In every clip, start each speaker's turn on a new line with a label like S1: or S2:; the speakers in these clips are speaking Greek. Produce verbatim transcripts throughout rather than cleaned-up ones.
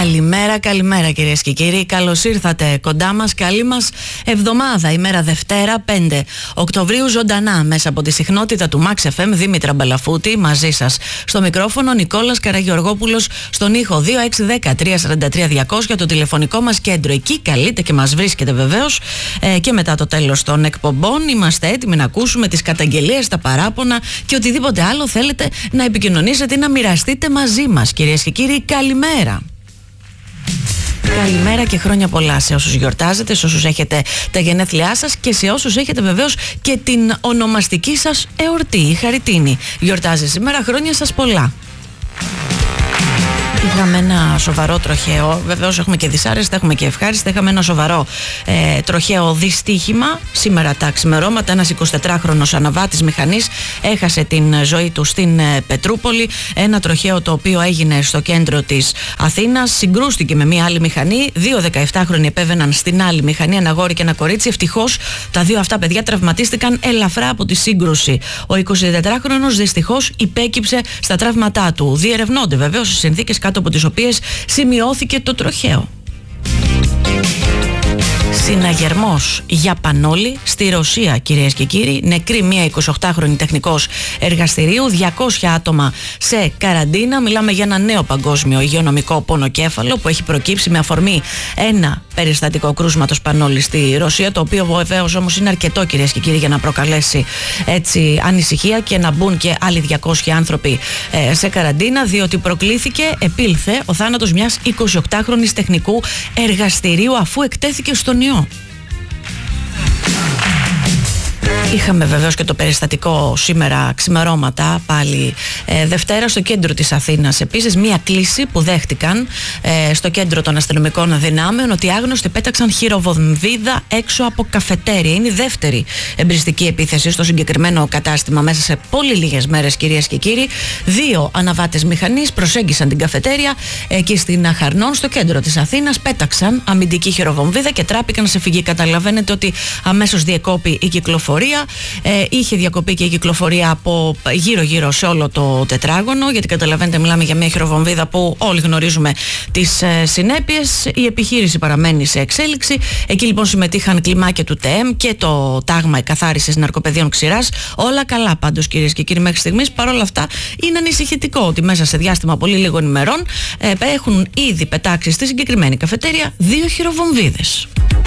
S1: Καλημέρα, καλημέρα κυρίες και κύριοι. Καλώς ήρθατε κοντά μας. Καλή μας εβδομάδα. Ημέρα Δευτέρα, πέντε Οκτωβρίου, ζωντανά μέσα από τη συχνότητα του Max εφ εμ. Δήμητρα Μπαλαφούτη μαζί σας. Στο μικρόφωνο Νικόλας Καραγεωργόπουλος. Στον ήχο δύο έξι ένα μηδέν τρία τέσσερα τρία διακόσια. Το τηλεφωνικό μας κέντρο. Εκεί καλείτε και μας βρίσκετε βεβαίως. Ε, και μετά το τέλος των εκπομπών είμαστε έτοιμοι να ακούσουμε τις καταγγελίες, τα παράπονα και οτιδήποτε άλλο θέλετε να επικοινωνήσετε ή να μοιραστείτε μαζί μας. Κυρίες και κύριοι, καλημέρα. Καλημέρα και χρόνια πολλά σε όσους γιορτάζετε, σε όσους έχετε τα γενέθλιά σας και σε όσους έχετε βεβαίως και την ονομαστική σας εορτή. Η Χαριτίνη γιορτάζει σήμερα, χρόνια σας πολλά. Είχαμε ένα σοβαρό τροχαίο, βεβαίως έχουμε και δυσάρεστα, έχουμε και ευχάριστα. Είχαμε ένα σοβαρό ε, τροχαίο δυστύχημα σήμερα τα ξημερώματα. Ένας εικοσιτετράχρονος αναβάτης μηχανής έχασε την ζωή του στην ε, Πετρούπολη. Ένα τροχαίο το οποίο έγινε στο κέντρο της Αθήνας, συγκρούστηκε με μία άλλη μηχανή. Δύο δεκαεπτάχρονοι επέβαιναν στην άλλη μηχανή, ένα αγόρι και ένα κορίτσι. Ευτυχώς τα δύο αυτά παιδιά τραυματίστηκαν ελαφρά από τη σύγκρουση. Ο εικοσιτετράχρονος δυστυχώς υπέκυψε στα τραύματά του. Διερευνώνται βεβαίως οι συνθήκες κάτω από τις οποίες σημειώθηκε το τροχαίο. Συναγερμός για πανόλη στη Ρωσία, κυρίες και κύριοι. Νεκρή μία εικοσιοκτάχρονη τεχνικός εργαστηρίου, διακόσια άτομα σε καραντίνα. Μιλάμε για ένα νέο παγκόσμιο υγειονομικό πονοκέφαλο που έχει προκύψει με αφορμή ένα περιστατικό κρούσματος πανόλη στη Ρωσία, το οποίο βεβαίως όμως είναι αρκετό, κυρίες και κύριοι, για να προκαλέσει έτσι ανησυχία και να μπουν και άλλοι διακόσιοι άνθρωποι ε, σε καραντίνα, διότι προκλήθηκε, επήλθε ο θάνατος μιας εικοσιοκτάχρονης τεχνικού εργαστηρίου αφού εκτέθηκε στον ιό. Είχαμε βεβαίως και το περιστατικό σήμερα ξημερώματα, πάλι ε, Δευτέρα, στο κέντρο της Αθήνας. Επίσης, μία κλήση που δέχτηκαν ε, στο κέντρο των αστυνομικών δυνάμεων ότι άγνωστοι πέταξαν χειροβομβίδα έξω από καφετέρια. Είναι η δεύτερη εμπριστική επίθεση στο συγκεκριμένο κατάστημα μέσα σε πολύ λίγες μέρες, κυρίες και κύριοι. Δύο αναβάτες μηχανής προσέγγισαν την καφετέρια εκεί στην Αχαρνών, στο κέντρο της Αθήνας. Πέταξαν αμυντική χειροβομβίδα και τράπηκαν σε φυγή. Καταλαβαίνετε ότι αμέσως διεκόπη η κυκλοφορία. Ε, είχε διακοπεί και η κυκλοφορία από γύρω-γύρω σε όλο το τετράγωνο, γιατί καταλαβαίνετε, μιλάμε για μια χειροβομβίδα που όλοι γνωρίζουμε τις ε, συνέπειες. Η επιχείρηση παραμένει σε εξέλιξη. Εκεί λοιπόν συμμετείχαν κλιμάκια του ΤΕΕΜ και το τάγμα εκαθάρισης ναρκοπαιδείων ξηράς. Όλα καλά πάντως, κυρίες και κύριοι, μέχρι στιγμής. Παρ' όλα αυτά, είναι ανησυχητικό ότι μέσα σε διάστημα πολύ λίγων ημερών ε, έχουν ήδη πετάξει στη συγκεκριμένη καφετέρια δύο χειροβομβίδες.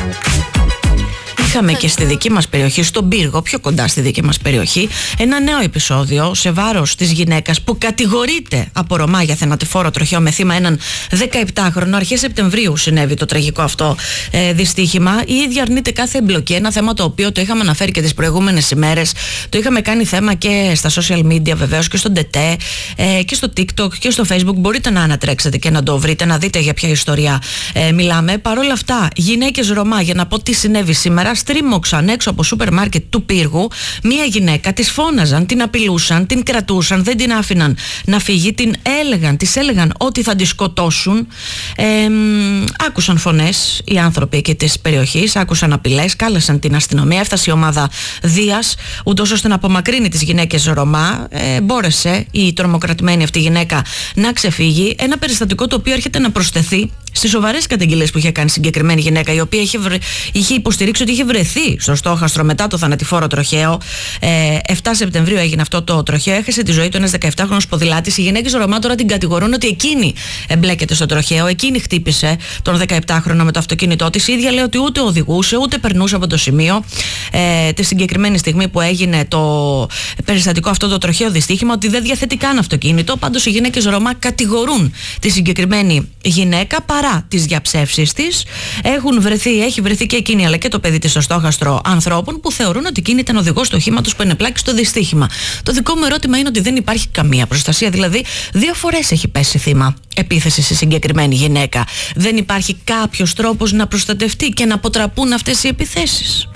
S1: Είχαμε και στη δική μας περιοχή, στον Πύργο, πιο κοντά στη δική μας περιοχή, ένα νέο επεισόδιο σε βάρος της γυναίκας που κατηγορείται από Ρωμά για θανατηφόρο τροχαίο με θύμα έναν δεκαεπτάχρονο. Αρχές Σεπτεμβρίου συνέβη το τραγικό αυτό ε, δυστύχημα. Η ίδια αρνείται κάθε εμπλοκή. Ένα θέμα το οποίο το είχαμε αναφέρει και τις προηγούμενες ημέρες. Το είχαμε κάνει θέμα και στα social media βεβαίως και στο ΝΤΕΤΕ ε, και στο TikTok και στο Facebook. Μπορείτε να ανατρέξετε και να το βρείτε, να δείτε για ποια ιστορία ε, μιλάμε. Παρ' όλα αυτά, γυναίκες Ρωμά, για να πω τι συνέβη σήμερα, στρίμωξαν έξω από σούπερ μάρκετ του Πύργου μία γυναίκα, της φώναζαν, την απειλούσαν, την κρατούσαν, δεν την άφηναν να φύγει, την έλεγαν, της έλεγαν ότι θα τη σκοτώσουν. Ε, άκουσαν φωνές οι άνθρωποι εκεί της περιοχής, άκουσαν απειλές, κάλεσαν την αστυνομία, έφτασε η ομάδα Δίας, ούτως ώστε να απομακρύνει τις γυναίκες Ρωμά. Ε, μπόρεσε η τρομοκρατημένη αυτή γυναίκα να ξεφύγει. Ένα περιστατικό το οποίο έρχεται να προσθεθεί στις σοβαρές καταγγελίες που είχε κάνει συγκεκριμένη γυναίκα, η οποία είχε, βρε... είχε υποστηρίξει ότι είχε βρεθεί στο στόχαστρο μετά το θανατηφόρο τροχαίο. Ε, επτά Σεπτεμβρίου έγινε αυτό το τροχαίο. Έχασε τη ζωή του ένας δεκαεπτάχρονος ποδηλάτης. Οι γυναίκες Ρωμά τώρα την κατηγορούν ότι εκείνη εμπλέκεται στο τροχαίο. Εκείνη χτύπησε τον δεκαεπτάχρονο με το αυτοκίνητό της. Η ίδια λέει ότι ούτε οδηγούσε ούτε περνούσε από το σημείο. Ε, τη συγκεκριμένη στιγμή που έγινε το περιστατικό αυτό, το τροχαίο δυστύχημα, ότι δεν διαθέτει καν αυτοκίνητο. Πάντως οι γυναίκες Ρωμά κατηγορούν τη συγκεκριμένη γυναίκα παρά τις διαψεύσεις της. Έχουν βρεθεί, έχει βρεθεί και εκείνη αλλά και το παιδί της στο στόχαστρο ανθρώπων που θεωρούν ότι εκείνη ήταν οδηγός του οχήματος που ενεπλάκη στο δυστύχημα. Το δικό μου ερώτημα είναι ότι δεν υπάρχει καμία προστασία. Δηλαδή, δύο φορές έχει πέσει θύμα επίθεση σε συγκεκριμένη γυναίκα. Δεν υπάρχει κάποιος τρόπος να προστατευτεί και να αποτραπούν αυτές οι επιθέσεις.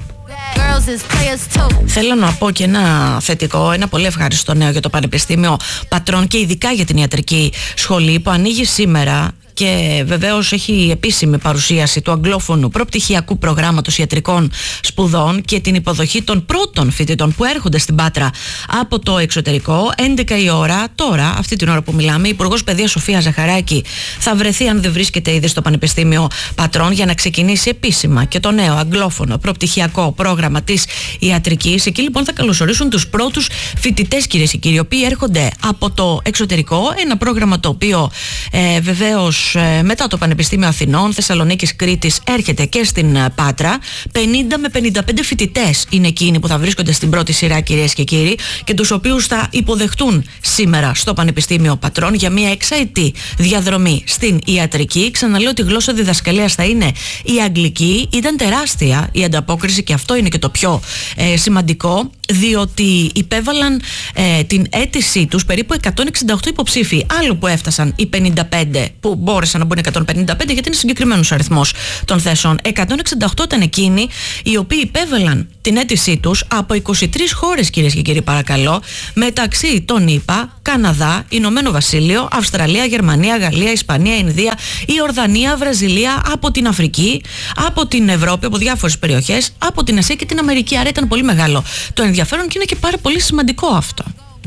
S1: Θέλω να πω και ένα θετικό, ένα πολύ ευχάριστο νέο για το Πανεπιστήμιο Πατρών και ειδικά για την ιατρική σχολή που ανοίγει σήμερα και βεβαίως έχει επίσημη παρουσίαση του αγγλόφωνου προπτυχιακού προγράμματος ιατρικών σπουδών και την υποδοχή των πρώτων φοιτητών που έρχονται στην Πάτρα από το εξωτερικό. έντεκα η ώρα, τώρα, αυτή την ώρα που μιλάμε, η Υπουργός Παιδείας Σοφία Ζαχαράκη θα βρεθεί, αν δεν βρίσκεται ήδη, στο Πανεπιστήμιο Πατρών για να ξεκινήσει επίσημα και το νέο αγγλόφωνο προπτυχιακό πρόγραμμα της ιατρικής. Εκεί λοιπόν θα καλωσορίσουν τους πρώτους φοιτητές, κυρίες και κύριοι, οι οποίοι έρχονται από το εξωτερικό. Ένα πρόγραμμα το οποίο ε, βεβαίως ε, μετά το Πανεπιστήμιο Αθηνών, Θεσσαλονίκης, Κρήτης έρχεται και στην ε, Πάτρα. πενήντα με πενήντα πέντε φοιτητές είναι εκείνοι που θα βρίσκονται στην πρώτη σειρά, κυρίες και κύριοι, και τους οποίους θα υποδεχτούν σήμερα στο Πανεπιστήμιο Πατρών για μια εξαετή διαδρομή στην ιατρική. Ξαναλέω ότι η γλώσσα διδασκαλίας θα είναι η αγγλική. Ήταν τεράστια η ανταπόκριση και αυτό είναι και το πιο ε, σημαντικό, διότι υπέβαλαν ε, την αίτησή τους περίπου εκατόν εξήντα οκτώ υποψήφοι, άλλο που έφτασαν οι πενήντα πέντε που μπόρεσαν να μπουν εκατόν πενήντα πέντε, γιατί είναι συγκεκριμένος αριθμός των θέσεων. εκατόν εξήντα οκτώ ήταν εκείνοι οι οποίοι υπέβαλαν την αίτησή τους από είκοσι τρεις χώρες, κυρίες και κύριοι, παρακαλώ, μεταξύ των ΗΠΑ, Καναδά, Ηνωμένο Βασίλειο, Αυστραλία, Γερμανία, Γαλλία, Ισπανία, Ινδία, Ιορδανία, Βραζιλία, από την Αφρική, από την Ευρώπη, από διάφορες περιοχές, από την Ασία και την Αμερική. Άρα ήταν πολύ μεγάλο το ενδιαφέρον και είναι και πάρα πολύ σημαντικό αυτό.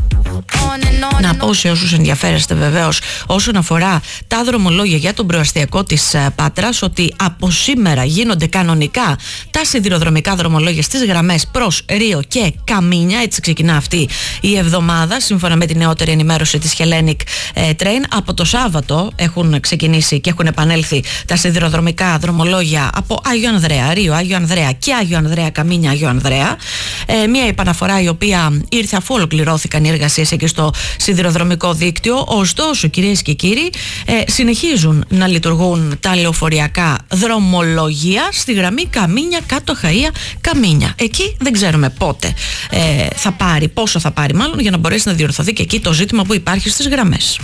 S1: Να πω σε όσους ενδιαφέρεστε βεβαίως όσον αφορά τα δρομολόγια για τον προαστιακό της Πάτρας, ότι από σήμερα γίνονται κανονικά τα σιδηροδρομικά δρομολόγια στις γραμμές προς Ρίο και Καμίνια. Έτσι ξεκινά αυτή η εβδομάδα, σύμφωνα με τη νεότερη ενημέρωση της Hellenic Train. Από το Σάββατο έχουν ξεκινήσει και έχουν επανέλθει τα σιδηροδρομικά δρομολόγια από Άγιο Ανδρέα, Ρίο, Άγιο Ανδρέα και Άγιο Ανδρέα, Καμίνια, Άγιο Ανδρέα. Ε, μια επαναφορά η οποία ήρθε αφού ολοκληρώθηκαν οι εργασίες εκεί στο σιδηροδρομικό δίκτυο. Ωστόσο, κυρίες και κύριοι, ε, συνεχίζουν να λειτουργούν τα λεωφοριακά δρομολόγια στη γραμμή Καμίνια κάτω Χαΐα Καμίνια. Εκεί δεν ξέρουμε πότε ε, θα πάρει, πόσο θα πάρει μάλλον, για να μπορέσει να διορθωθεί και εκεί το ζήτημα που υπάρχει στις γραμμές.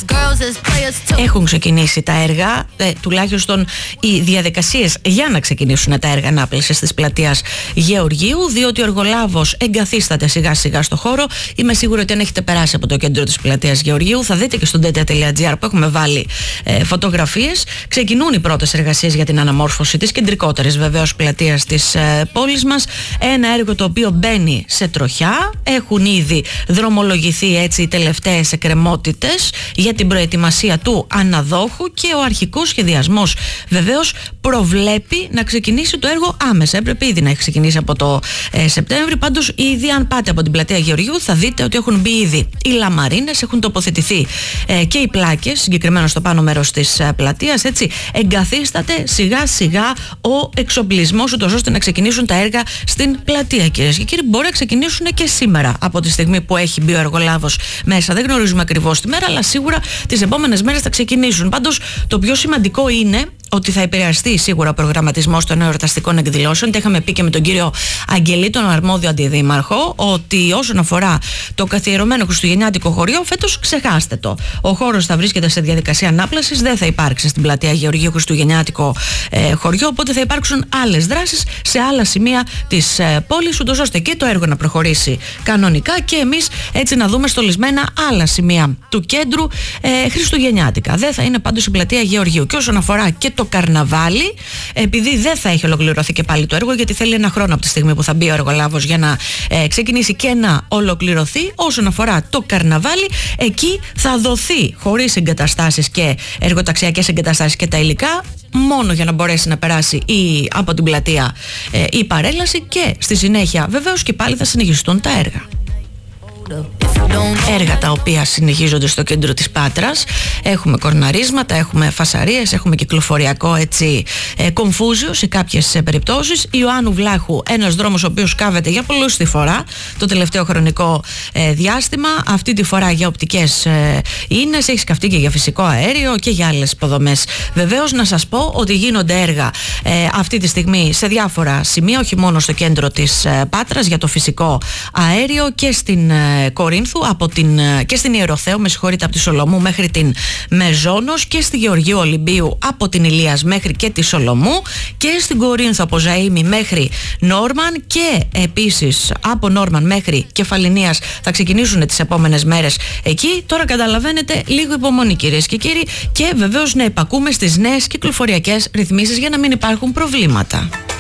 S1: Έχουν ξεκινήσει τα έργα, ε, τουλάχιστον οι διαδικασίες για να ξεκινήσουν τα έργα ανάπλασης της πλατείας Γεωργίου, διότι ο εργολάβος εγκαθίσταται σιγά σιγά στο χώρο. Είμαι σίγουρη ότι αν έχετε περάσει από το κέντρο της πλατείας Γεωργίου θα δείτε και στο ντε ντε τελεία τζι άρ που έχουμε βάλει ε, φωτογραφίες. Ξεκινούν οι πρώτες εργασίες για την αναμόρφωση της κεντρικότερης βεβαίως πλατείας της ε, πόλης μας. Ένα έργο το οποίο μπαίνει σε τροχιά. Έχουν ήδη δρομολογηθεί έτσι οι τελευταίες εκκρεμότητες για την προετοιμασία του αναδόχου και ο αρχικός σχεδιασμός βεβαίως προβλέπει να ξεκινήσει το έργο άμεσα. Έπρεπε ήδη να έχει ξεκινήσει από το ε, Σεπτέμβρη. Πάντως ήδη αν πάτε από την πλατεία Γεωργίου θα δείτε ότι έχουν μπει ήδη οι λαμαρίνες, έχουν τοποθετηθεί ε, και οι πλάκες, συγκεκριμένα στο πάνω μέρος της ε, πλατείας. Έτσι εγκαθίσταται σιγά σιγά ο εξοπλισμός, ούτως ώστε να ξεκινήσουν τα έργα στην πλατεία, κυρίες και κύριοι. Μπορεί να ξεκινήσουν και σήμερα από τη στιγμή που έχει μπει ο εργολάβος μέσα. Δεν γνωρίζουμε ακριβώς τη μέρα, αλλά σίγουρα τις επόμενες μέρες θα ξεκινήσουν. Πάντως το πιο σημαντικό είναι ότι θα επηρεαστεί σίγουρα ο προγραμματισμός των εορταστικών εκδηλώσεων. Τα είχαμε πει και με τον κύριο Αγγελή, τον αρμόδιο αντιδήμαρχο, ότι όσον αφορά το καθιερωμένο χριστουγεννιάτικο χωριό, φέτος ξεχάστε το. Ο χώρος θα βρίσκεται σε διαδικασία ανάπλασης, δεν θα υπάρξει στην πλατεία Γεωργίου χριστουγεννιάτικο ε, χωριό, οπότε θα υπάρξουν άλλες δράσεις σε άλλα σημεία της ε, πόλης, ούτως ώστε και το έργο να προχωρήσει κανονικά και εμείς έτσι να δούμε στολισμένα άλλα σημεία του κέντρου ε, χριστουγεννιάτικα. Δεν θα είναι πάντως η πλατεία Γεωργίου. Και όσον αφορά και το καρναβάλι, επειδή δεν θα έχει ολοκληρωθεί και πάλι το έργο, γιατί θέλει ένα χρόνο από τη στιγμή που θα μπει ο εργολάβος για να ε, ξεκινήσει και να ολοκληρωθεί. Όσον αφορά το καρναβάλι, εκεί θα δοθεί χωρίς εγκαταστάσεις και εργοταξιακές εγκαταστάσεις και τα υλικά, μόνο για να μπορέσει να περάσει η, από την πλατεία ε, η παρέλαση, και στη συνέχεια βεβαίως και πάλι θα συνεχιστούν τα έργα. Έργα τα οποία συνεχίζονται στο κέντρο της Πάτρας. Έχουμε κορναρίσματα, έχουμε φασαρίες, έχουμε κυκλοφοριακό έτσι ε, κομφούζιο σε κάποιες ε, περιπτώσεις. Ιωάννου Βλάχου, ένας δρόμος ο οποίος κάβεται για πολλούς τη φορά το τελευταίο χρονικό ε, διάστημα. Αυτή τη φορά για οπτικές ε, ίνες, έχει σκαφτεί και για φυσικό αέριο και για άλλες υποδομές. Βεβαίως να σας πω ότι γίνονται έργα ε, αυτή τη στιγμή σε διάφορα σημεία, όχι μόνο στο κέντρο της ε, Πάτρας για το φυσικό αέριο, και στην ε, Κορίνθου Κορίνθου από την, και στην Ιεροθέο, με συγχωρείτε, από τη Σολομού μέχρι την Μεζόνος, και στη Γεωργίου Ολυμπίου από την Ηλίας μέχρι και τη Σολομού, και στην Κορίνθο από Ζαΐμι μέχρι Νόρμαν, και επίσης από Νόρμαν μέχρι Κεφαλινίας θα ξεκινήσουν τις επόμενες μέρες εκεί. Τώρα καταλαβαίνετε, λίγο υπομονή κυρίες και κύριοι, και βεβαίως να υπακούμε στις νέες κυκλοφοριακές ρυθμίσεις για να μην υπάρχουν προβλήματα.